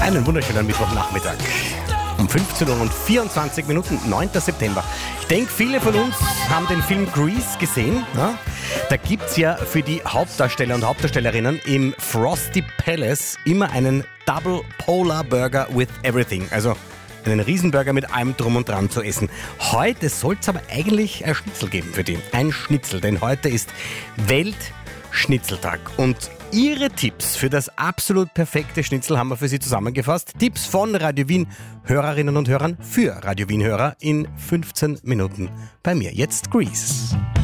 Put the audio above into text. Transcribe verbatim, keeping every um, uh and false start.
Einen wunderschönen Mittwochnachmittag. Um fünfzehn Uhr und vierundzwanzig Minuten, neunter September. Ich denke, viele von uns haben den Film Grease gesehen. Ja? Da gibt es ja für die Hauptdarsteller und Hauptdarstellerinnen im Frosty Palace immer einen Double Polar Burger with Everything. Also einen Riesenburger mit allem drum und dran zu essen. Heute soll es aber eigentlich ein Schnitzel geben für die. Ein Schnitzel, denn heute ist Weltschnitzeltag. Und Ihre Tipps für das absolut perfekte Schnitzel haben wir für Sie zusammengefasst. Tipps von Radio Wien Hörerinnen und Hörern für Radio Wien Hörer in fünfzehn Minuten bei mir. Jetzt Grease.